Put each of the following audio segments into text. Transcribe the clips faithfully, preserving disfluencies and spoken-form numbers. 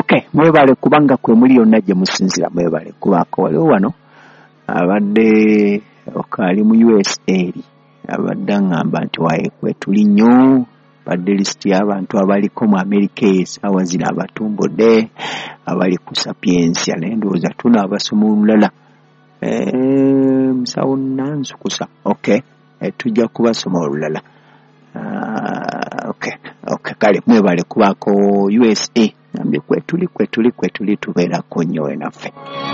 Okay, mwebale kubanga kwe muri yonna gye musinzira mwebale kubako waliwo wano abadde okali mu U S A abadde ngamba nti waye kwe tuli nnyo badde listi y'abantu abaliko mu America esaawa zino abatumbudde abali ku Sapiensia n'endowooza tuna abasoma olulala eh musawo nanzukusa okay e, tujja kubasoma olulala uh, okay okay kale mwebale kubako U S A nambe kwe tuli kwe tuli kwe tuli tubeera ko nnyo enaffe.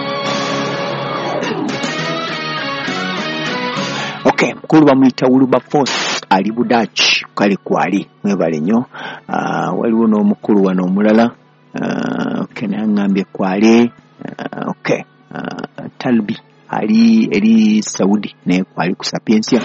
Okay, mkulu bamuyita Wilberforce ali Budachi kali kwali mwebale nnyo uh, waliwo n'omukulu wano omulala uh, okay nangambye kwali uh, okay uh, Talbi ali eri Saudi ne kwali ku Sapiensia.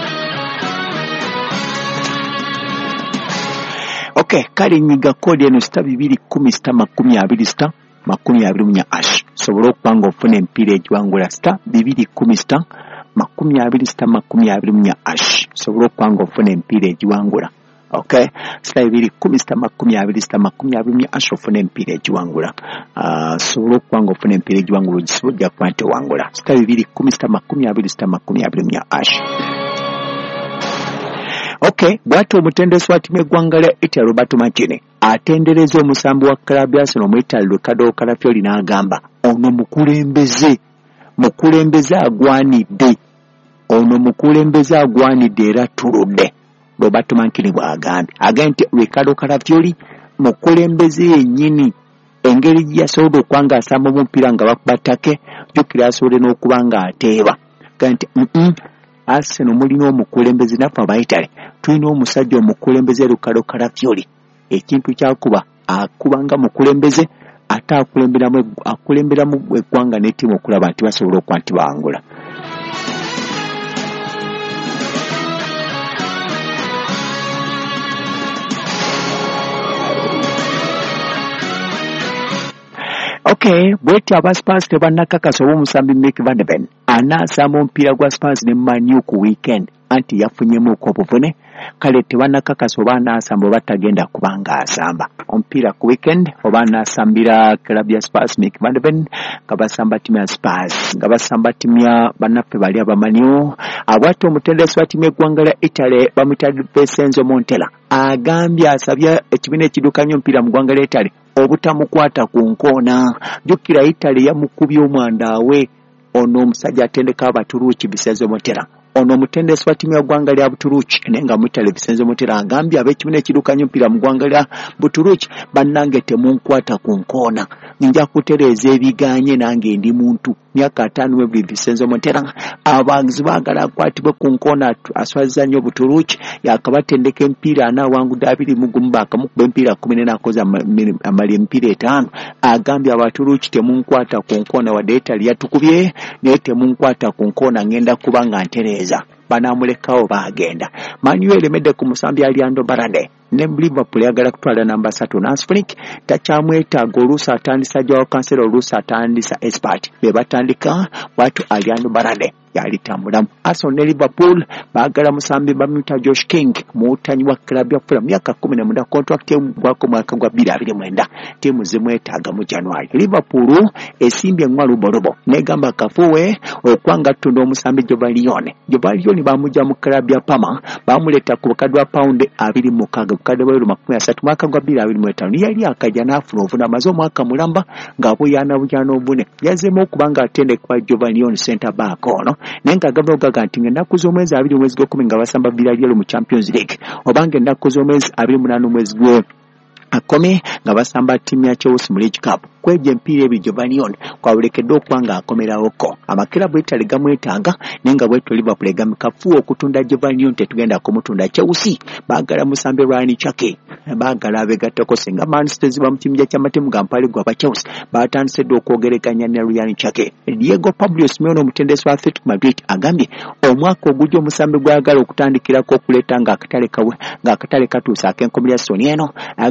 Okay, kali nyiga kodi eno sita bibiri kumi sita makumi abiri sita makumi abiri munya ash sobola okubanga ofuna empiira egiwangula sita bibiri kumi sita makumi abiri sita makumi abiri munya ash sobola okubanga ofuna empiira egiwangula. Okay, sita bibiri kumi sita makumi abiri sita makumi abiri munya ash ofuna empiira egiwangula. Uh, sobola okubanga ofuna empiira egiwangula ogisobodde kuba nti wangula sita bibiri kumi sita makumi abiri sita makumi abiri munya ash. Okay, bwatu omutendesi wa timu eggwanga lya Italy Roberto Mancini atendereza omusambi wa klabu ya Arsenal mu Italy Riccardo Calafiori n'agamba ono mukulembeze mukulembeze agwanidde ono mukulembeze agwanidde era tuludde. Roberto Mancini bw'agambye agambye nti Riccardo Calafiori mukulembeze yennyini engeri yasobola okwanga asamba omupiira nga bakuba ttake jjukira asobole n'okuba nga ateeba agambye nti mm -mm. Arsenal mulina omukulembeze naffe abayitale tulina omusajja omukulembeze Riccardo Calafiori ekintu kyakuba akubanga mukulembeze ate akulemberamu akulemberamu eggwanga n'ettiimu okulaba nti basobola okuba nti bawangula. Okay, bweti aba Spurs tebannakakasa oba omusambi Mick van de Ven anaasamba omupiira gwa Spurs ne Man U ku weekend anti yafunyemu obuvune kale tebannakakasa oba anaasamba oba tagenda kubanga asamba omupiira ku weekend oba anaasambira club ya Spurs Mick van de Ven nga basamba timu ya Spurs nga basamba timu ya bannaffe bali abamanyi abwate omutendesi wa timu eggwanga lya Italy bamuyita Vincenzo Montella agambye asabye ekibiina ekidukanya omupiira mu ggwanga lya Italy obutamukwata ku nkoona jjukira Italy yamukubye omwandawe ono omusajja atendeka Abaturuuki Vincenzo Montella ono omutendesi wa timu ya ggwanga lya Buturuuki nenga mu Italy Vincenzo Montella agambye ab'ekibiina ekidukanya omupiira mu ggwanga lya Buturuuki bannange temunkwata ku nkoona nja kutereeza ebiganye nange ndi muntu myaka ataano webuli Vincenzo Montella abagizi baagala akwatibwe ku nkoona aswaziza nnyo Buturuuki yakabatendeka empiira anaawangudde abiri mu gumu bakamukuba empiira kumi n'ena akoze amali empiira etaano agambye Abaturuuki temunkwata ku nkoona wadde Italy yatukubye naye temunkwata ku nkoona ngenda kuba nga ntereeza banamulekawo baagenda. Man U elemedde ku musambi Aliando Barade ne Liverpool yagala kutwala namba ssatu Nasfrick takyamwetaaga oluusi atandisa Joao Cancelo oluusi atandisa Expert be batandika watu Aliando Barade yalitambulamu. Arsenal ne Liverpool baagala musambi bamuyita Josh King mutanyi wa klabu ya Fulham myaka kumi na mwenda contract gwako mwaka gwa bbiri abiri mu mwenda timu zimwetaaga mu January. Liverpool esimbye ngwalu borobo negamba kafuwe okwanga tunda omusambi Jovalione Jovalione bamujja mu klabu ya Parma bamuleta ku kadwa pound abiri mu kaga kadwa bero makumi asatu mwaka gwa bbiri abiri mu etaano yali akaja n'afuna obuna mazo mwaka mulamba ngabo yana bujano obune yazemo okubanga atende kwa Jovalione center back ono nenga gabro gaga nti ennaku z'omwezi abiri omwezi gw'ekumi nga basamba Villarreal mu Champions League obange ennaku z'omwezi abiri mu munaana omwezi gwe akome nga basamba timu ya Chelsea mu League Cup kweje mpira ebyo Jovalione kwabulekedde okwanga akomerawo ko amakirabu Italy gamwetaaga nenga bwetu Liverpool egamikafu okutunda Jovalione tetugenda kumutunda Chelsea baagala musambe Ryan Chake baagala abegattako singa Manchester ziba mu timu ya Chamatemu gampale gwa ba Chelsea batandise okwogerekanya ne Ryan Chake. Diego Pablo Simeone omutendesi wa Atletico Madrid agambye omwaka ogujja omusambe gwagala okutandikirako okuleeta nga akatale kawe nga akatale katuusa ak'enkomerya Sony eno